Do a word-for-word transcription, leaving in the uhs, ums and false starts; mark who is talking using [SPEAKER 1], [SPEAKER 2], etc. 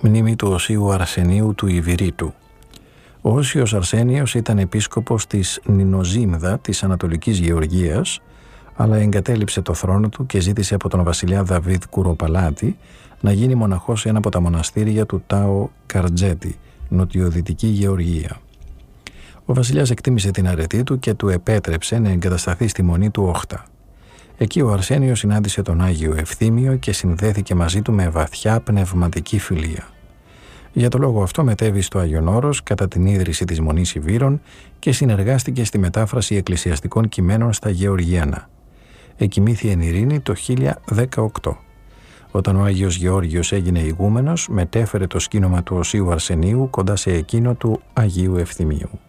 [SPEAKER 1] Μνήμη του Οσίου Αρσενίου του Ιβηρήτου. Ο Όσιος Αρσένιος ήταν επίσκοπος της Νινοζίμδα της Ανατολικής Γεωργίας, αλλά εγκατέλειψε το θρόνο του και ζήτησε από τον βασιλιά Δαβίδ Κουροπαλάτη να γίνει μοναχός σε ένα από τα μοναστήρια του Τάο Καρτζέτη, νοτιοδυτική Γεωργία. Ο βασιλιάς εκτίμησε την αρετή του και του επέτρεψε να εγκατασταθεί στη μονή του Όχτα. Εκεί ο Αρσένιος συνάντησε τον Άγιο Ευθύμιο και συνδέθηκε μαζί του με βαθιά πνευματική φιλία. Για το λόγο αυτό μετέβη στο Άγιον Όρος κατά την ίδρυση της Μονής Ιβύρων και συνεργάστηκε στη μετάφραση εκκλησιαστικών κειμένων στα Γεωργιάνα. Εκοιμήθη εν ειρήνη το χίλια δεκαοκτώ. Όταν ο Άγιος Γεώργιος έγινε ηγούμενος, μετέφερε το σκήνομα του Οσίου Αρσενίου κοντά σε εκείνο του Αγίου Ευθυμίου.